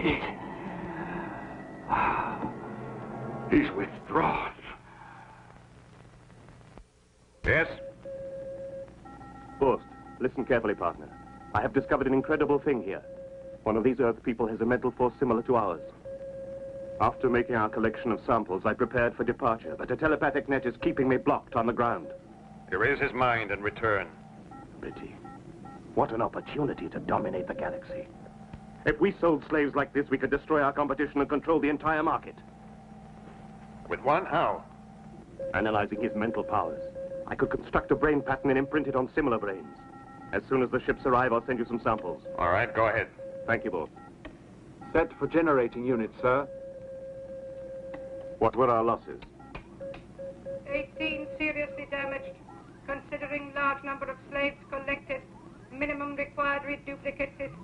did it. He's withdrawn. Yes? Forst, listen carefully, partner. I have discovered an incredible thing here. One of these Earth people has a mental force similar to ours. After making our collection of samples, I prepared for departure, but a telepathic net is keeping me blocked on the ground. Erase his mind and return. Pity. What an opportunity to dominate the galaxy. If we sold slaves like this, we could destroy our competition and control the entire market. With one? How? Analyzing his mental powers, I could construct a brain pattern and imprint it on similar brains. As soon as the ships arrive, I'll send you some samples. All right, go ahead. Thank you both. Set for generating unit, sir. What were our losses? 18 seriously damaged. Considering large number of slaves collected, minimum required reduplicate is